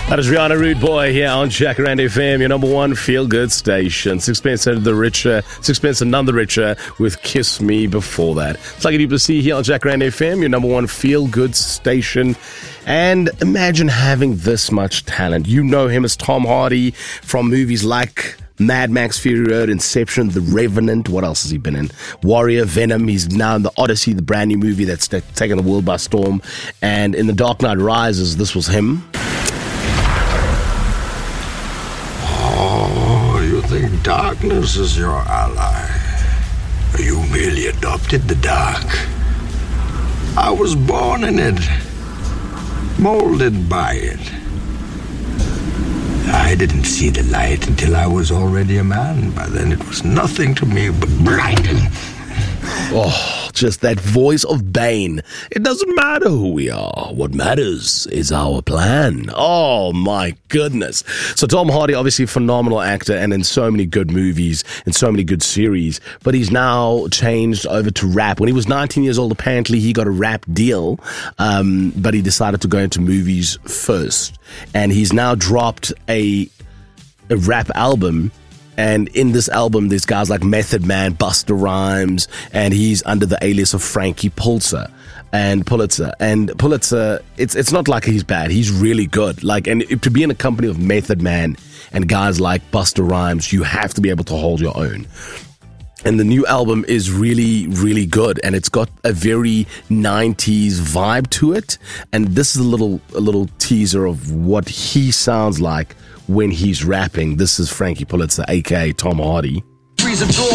That is Rihanna Rude Boy here on Jacaranda FM, your number one feel-good station. Sixpence and None the Richer with Kiss Me before that. It's like you see here on Jacaranda FM, your number one feel-good station. And imagine having this much talent. You know him as Tom Hardy from movies like Mad Max Fury Road, Inception, The Revenant. What else has he been in? Warrior, Venom. He's now in The Odyssey, the brand new movie that's taken the world by storm. And in The Dark Knight Rises, this was him. You think darkness is your ally? You merely adopted the dark. I was born in it, molded by it. I didn't see the light until I was already a man. By then it was nothing to me but blinding. Oh, just that voice of Bane. It doesn't matter who we are. What matters is our plan. Oh, my goodness. So Tom Hardy, obviously a phenomenal actor and in so many good movies and so many good series, but he's now changed over to rap. When he was 19 years old, apparently he got a rap deal, but he decided to go into movies first. And he's now dropped a rap album. And in this album, there's guys like Method Man, Busta Rhymes, and he's under the alias of Frankie Pulitzer. And Pulitzer, it's not like he's bad. He's really good. And to be in a company of Method Man and guys like Busta Rhymes, you have to be able to hold your own. And the new album is really, really good, and it's got a very 90s vibe to it. And this is a little teaser of what he sounds like when he's rapping. This is Frankie Pulitzer, aka Tom Hardy.